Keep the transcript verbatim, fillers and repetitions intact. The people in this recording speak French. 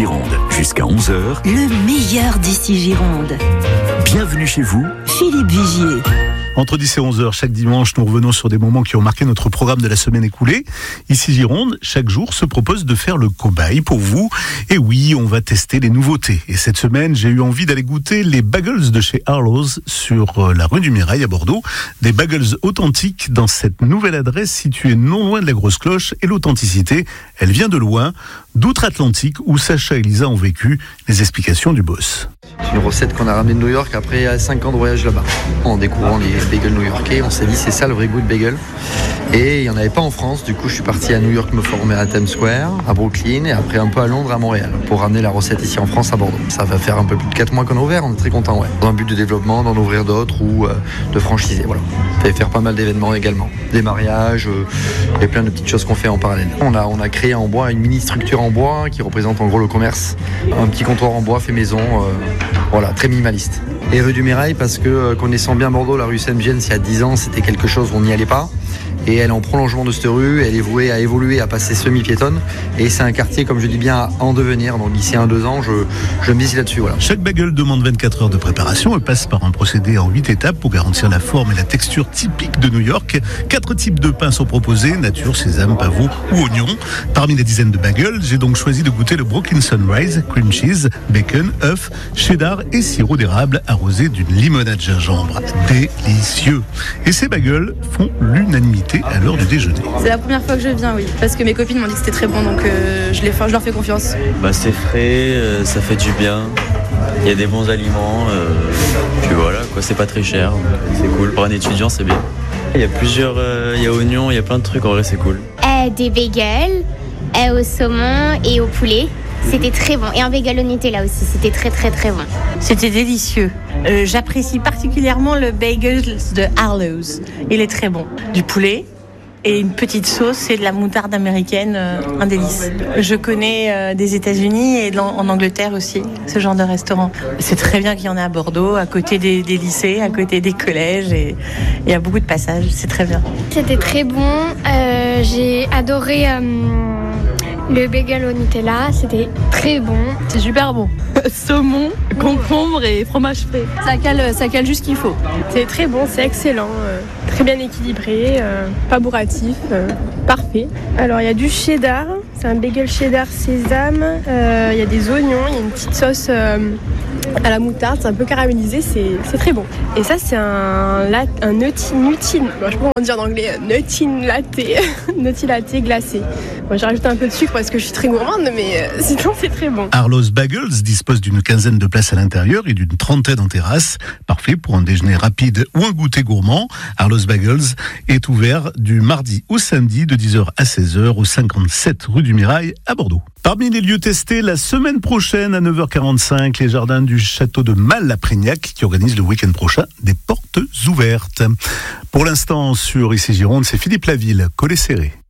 Gironde. Jusqu'à onze heures, le meilleur d'ici Gironde. Bienvenue chez vous, Philippe Vigier. Entre dix et onze heures, chaque dimanche, nous revenons sur des moments qui ont marqué notre programme de la semaine écoulée. Ici Gironde, chaque jour se propose de faire le cobaye pour vous. Et oui, on va tester les nouveautés. Et cette semaine, j'ai eu envie d'aller goûter les bagels de chez Arlo's sur la rue du Mirail à Bordeaux. Des bagels authentiques dans cette nouvelle adresse située non loin de la Grosse Cloche. Et l'authenticité, elle vient de loin, d'outre-Atlantique, où Sacha et Lisa ont vécu. Les explications du boss. C'est une recette qu'on a ramenée de New York après cinq ans de voyage là-bas. En découvrant les bagels new-yorkais, on s'est dit c'est ça le vrai goût de bagel. Et il n'y en avait pas en France, du coup je suis parti à New York me former à Times Square, à Brooklyn et après un peu à Londres, à Montréal, pour ramener la recette ici en France à Bordeaux. Ça va faire un peu plus de quatre mois qu'on a ouvert, on est très contents, ouais. Dans un but de développement, d'en ouvrir d'autres ou euh, de franchiser, voilà. Et faire pas mal d'événements également, des mariages euh, et plein de petites choses qu'on fait en parallèle. On a, on a créé en bois une mini structure en bois qui représente en gros le commerce, un petit comptoir en bois fait maison, euh, voilà, très minimaliste. Et rue du Mirail parce que euh, connaissant bien Bordeaux, la rue Sainte-Vienne, il y a dix ans, c'était quelque chose où on n'y allait pas. Et elle est en prolongement de cette rue, elle est vouée à évoluer, à passer semi-piétonne. Et c'est un quartier, comme je dis bien, à en devenir. Donc d'ici un, deux ans, je, je mise là-dessus. Voilà. Chaque bagel demande vingt-quatre heures de préparation et passe par un procédé en huit étapes pour garantir la forme et la texture typique de New York. Quatre types de pains sont proposés, nature, sésame, pavot ou oignon. Parmi les dizaines de bagels, j'ai donc choisi de goûter le Brooklyn Sunrise, cream cheese, bacon, œuf, cheddar et sirop d'érable arrosé d'une limonade gingembre. Délicieux. Et ces bagels font l'unanimité à l'heure du déjeuner. C'est la première fois que je viens, oui, parce que mes copines m'ont dit que c'était très bon, donc euh, je, les, je leur fais confiance. Bah, c'est frais, euh, ça fait du bien, il y a des bons aliments, euh, puis voilà, quoi, c'est pas très cher, c'est cool. Pour un étudiant, c'est bien. Il y a plusieurs, euh, il y a oignons, il y a plein de trucs, en vrai, c'est cool. Euh, des bagels euh, au saumon et au poulet. C'était très bon. Et un bagel au Nutella aussi, c'était très très très bon. C'était délicieux. Euh, j'apprécie particulièrement le bagel de Arlo's. Il est très bon. Du poulet et une petite sauce et de la moutarde américaine, euh, un délice. Je connais euh, des États-Unis et en Angleterre aussi, ce genre de restaurant. C'est très bien qu'il y en ait à Bordeaux, à côté des, des lycées, à côté des collèges. Et il y a beaucoup de passages, c'est très bien. C'était très bon. Euh, j'ai adoré... Euh... Le bagel au Nutella, c'était très bon. C'est super bon. Saumon, concombre et fromage frais. Ça cale, ça cale juste qu'il faut. C'est très bon, c'est excellent. Euh, très bien équilibré, euh, pas bourratif, euh, parfait. Alors il y a du cheddar, c'est un bagel cheddar sésame. Euh, il y a des oignons, il y a une petite sauce euh, à la moutarde, c'est un peu caramélisé, c'est, c'est très bon. Et ça c'est un, lat, un nutty, nutty, bon, je sais pas comment dire en anglais, nutty latte, nutty latte glacé. Bon, j'ai rajouté un peu de sucre parce que je suis très gourmande, mais euh, sinon c'est très bon. Arlo's Bagels dispose d'une quinzaine de places à l'intérieur et d'une trentaine en terrasse. Parfait pour un déjeuner rapide ou un goûter gourmand. Arlo's Bagels est ouvert du mardi au samedi de dix heures à seize heures au cinquante-sept rue du Mirail à Bordeaux. Parmi les lieux testés, la semaine prochaine à neuf heures quarante-cinq, les jardins du château de Mal à Prégnac qui organisent le week-end prochain des portes ouvertes. Pour l'instant, sur Ici Gironde, c'est Philippe Laville, Collet Serré.